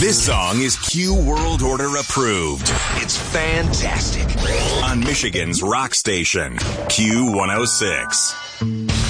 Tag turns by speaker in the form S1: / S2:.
S1: This song is Q World Order approved. It's fantastic. On Michigan's rock station, Q106.